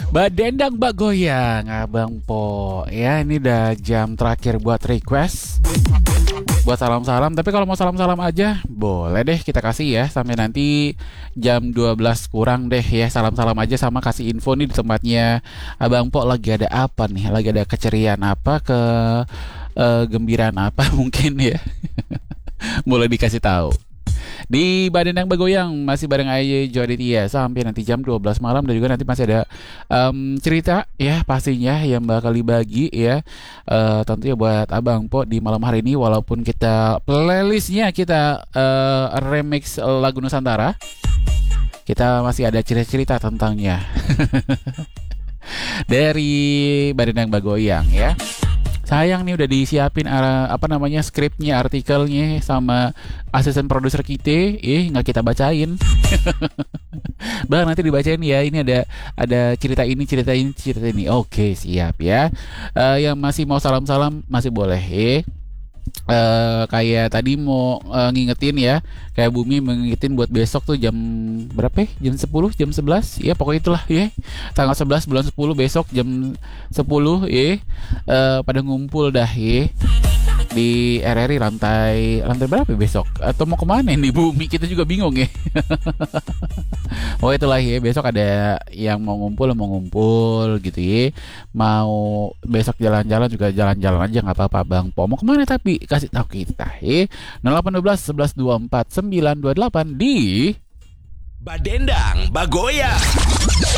Mbak Dendang Mbak Goyang Abang Po. Ya ini udah jam terakhir buat request, buat salam-salam. Tapi kalau mau salam-salam aja boleh deh, kita kasih ya. Sampai nanti jam 12 kurang deh ya. Salam-salam aja sama kasih info nih di tempatnya Abang Po lagi ada apa nih. Lagi ada keceriaan apa, gembiraan apa mungkin ya. Boleh dikasih tahu. Di Badan yang Bergoyang masih bareng Aye Joditia sampai nanti jam 12 malam. Dan juga nanti masih ada cerita ya pastinya yang bakal dibagi ya, tentunya buat Abang Po di malam hari ini. Walaupun kita playlistnya kita remix lagu Nusantara, kita masih ada cerita-cerita tentangnya dari Badan yang Bergoyang ya. Sayang nih udah disiapin skripnya, artikelnya sama asisten produser kita, nggak kita bacain. Bang nanti dibacain ya. Ini ada cerita ini, cerita ini, cerita ini. Oke siap ya. Yang masih mau salam-salam masih boleh ya. Kayak tadi mau ngingetin ya, kayak Bumi mengingetin buat besok tuh jam berapa ya? Jam 10, jam 11 ya, pokoknya itulah ya. Tanggal 11 bulan 10 besok jam 10 ya. Pada ngumpul dah ya di RRI lantai berapa besok, atau mau kemana nih Bumi, kita juga bingung ya. Oh itulah ya, besok ada yang mau ngumpul gitu ya. Mau besok jalan-jalan juga jalan-jalan aja nggak apa-apa Bang Po. Mau kemana tapi kasih tahu kita ya. 0812 11 24 928 di Badendang Bagoyang.